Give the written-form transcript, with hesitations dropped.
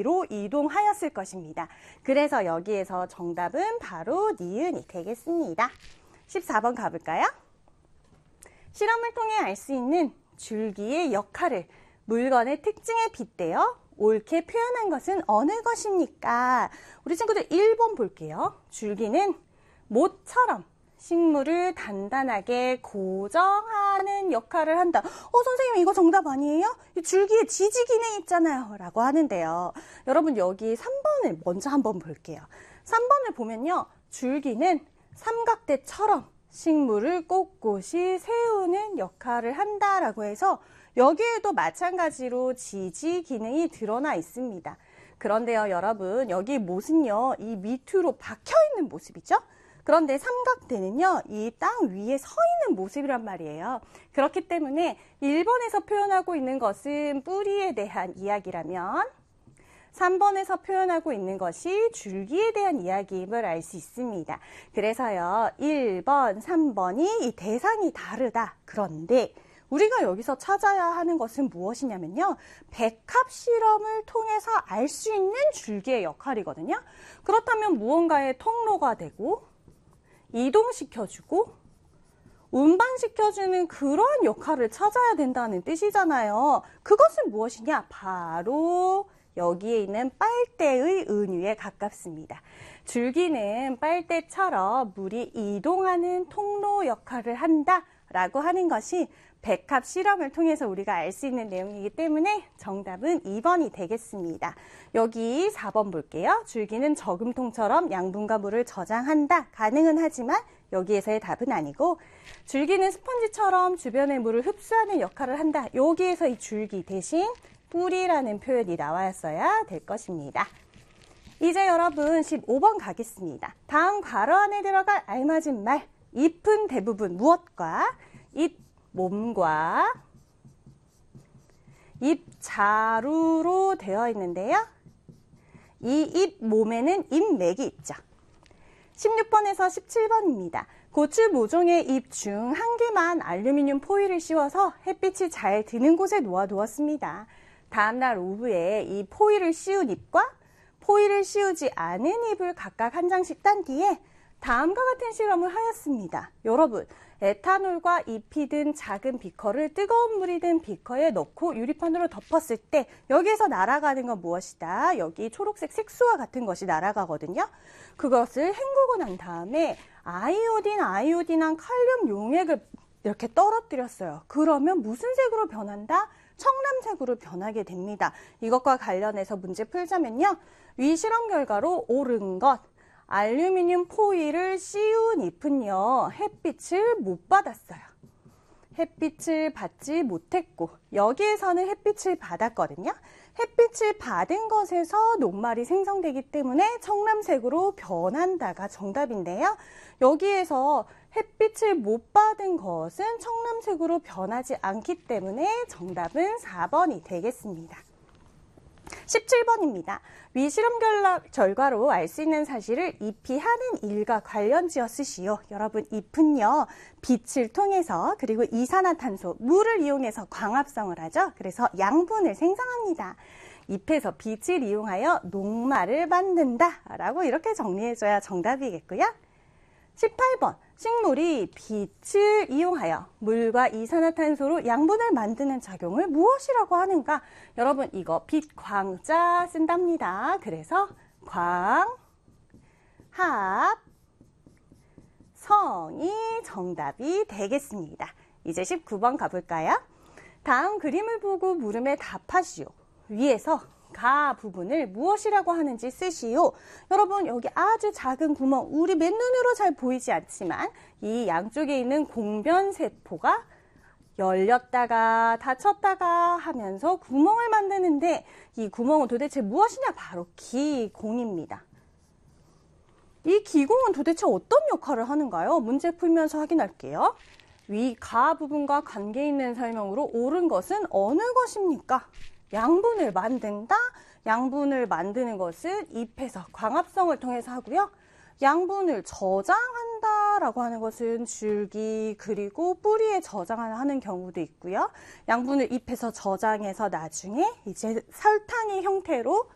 위로 이동하였을 것입니다. 그래서 여기에서 정답은 바로 니은이 되겠습니다. 14번 가볼까요? 실험을 통해 알 수 있는 줄기의 역할을 물건의 특징에 빗대어 옳게 표현한 것은 어느 것입니까? 우리 친구들 1번 볼게요. 줄기는 못처럼 식물을 단단하게 고정하는 역할을 한다. 선생님 이거 정답 아니에요? 이 줄기에 지지 기능 있잖아요 라고 하는데요. 여러분 여기 3번을 먼저 한번 볼게요. 3번을 보면요. 줄기는 삼각대처럼 식물을 꼿꼿이 세우는 역할을 한다라고 해서 여기에도 마찬가지로 지지 기능이 드러나 있습니다. 그런데요 여러분 여기 못은요 이 밑으로 박혀있는 모습이죠. 그런데 삼각대는요 이 땅 위에 서 있는 모습이란 말이에요. 그렇기 때문에 1번에서 표현하고 있는 것은 뿌리에 대한 이야기라면 3번에서 표현하고 있는 것이 줄기에 대한 이야기임을 알 수 있습니다. 그래서요 1번, 3번이 이 대상이 다르다. 그런데 우리가 여기서 찾아야 하는 것은 무엇이냐면요. 백합 실험을 통해서 알 수 있는 줄기의 역할이거든요. 그렇다면 무언가의 통로가 되고 이동시켜주고 운반시켜주는 그러한 역할을 찾아야 된다는 뜻이잖아요. 그것은 무엇이냐? 바로 여기에 있는 빨대의 은유에 가깝습니다. 줄기는 빨대처럼 물이 이동하는 통로 역할을 한다라고 하는 것이 백합 실험을 통해서 우리가 알 수 있는 내용이기 때문에 정답은 2번이 되겠습니다. 여기 4번 볼게요. 줄기는 저금통처럼 양분과 물을 저장한다. 가능은 하지만 여기에서의 답은 아니고 줄기는 스펀지처럼 주변의 물을 흡수하는 역할을 한다. 여기에서 이 줄기 대신 뿌리라는 표현이 나왔어야 될 것입니다. 이제 여러분 15번 가겠습니다. 다음 괄호 안에 들어갈 알맞은 말. 잎은 대부분 무엇과 잎 몸과 잎자루로 되어 있는데요. 이 잎 몸에는 잎맥이 있죠. 16번에서 17번입니다. 고추 모종의 잎 중 한 개만 알루미늄 포일을 씌워서 햇빛이 잘 드는 곳에 놓아두었습니다. 다음날 오후에 이 포일을 씌운 잎과 포일을 씌우지 않은 잎을 각각 한 장씩 딴 뒤에 다음과 같은 실험을 하였습니다. 여러분, 에탄올과 잎이 든 작은 비커를 뜨거운 물이 든 비커에 넣고 유리판으로 덮었을 때 여기에서 날아가는 건 무엇이다? 여기 초록색 색소와 같은 것이 날아가거든요. 그것을 헹구고 난 다음에 아이오딘한 칼륨 용액을 이렇게 떨어뜨렸어요. 그러면 무슨 색으로 변한다? 청람색으로 변하게 됩니다. 이것과 관련해서 문제 풀자면요. 위 실험 결과로 옳은 것. 알루미늄 포일을 씌운 잎은요. 햇빛을 못 받았어요. 햇빛을 받지 못했고 여기에서는 햇빛을 받았거든요. 햇빛을 받은 것에서 녹말이 생성되기 때문에 청람색으로 변한다가 정답인데요. 여기에서 햇빛을 못 받은 것은 청람색으로 변하지 않기 때문에 정답은 4번이 되겠습니다. 17번입니다. 위 실험 결과로 알 수 있는 사실을 잎이 하는 일과 관련지어 쓰시오. 여러분 잎은요. 빛을 통해서 그리고 이산화탄소, 물을 이용해서 광합성을 하죠. 그래서 양분을 생성합니다. 잎에서 빛을 이용하여 녹말을 만든다 라고 이렇게 정리해줘야 정답이겠고요. 18번 식물이 빛을 이용하여 물과 이산화탄소로 양분을 만드는 작용을 무엇이라고 하는가? 여러분 이거 빛 광자 쓴답니다. 그래서 광, 합, 성이 정답이 되겠습니다. 이제 19번 가볼까요? 다음 그림을 보고 물음에 답하시오. 위에서 가 부분을 무엇이라고 하는지 쓰시오. 여러분 여기 아주 작은 구멍, 우리 맨눈으로 잘 보이지 않지만 이 양쪽에 있는 공변세포가 열렸다가 닫혔다가 하면서 구멍을 만드는데 이 구멍은 도대체 무엇이냐? 바로 기공입니다. 이 기공은 도대체 어떤 역할을 하는가요? 문제 풀면서 확인할게요. 위 가 부분과 관계 있는 설명으로 옳은 것은 어느 것입니까? 양분을 만든다. 양분을 만드는 것은 잎에서 광합성을 통해서 하고요. 양분을 저장한다라고 하는 것은 줄기 그리고 뿌리에 저장하는 경우도 있고요. 양분을 잎에서 저장해서 나중에 이제 설탕의 형태로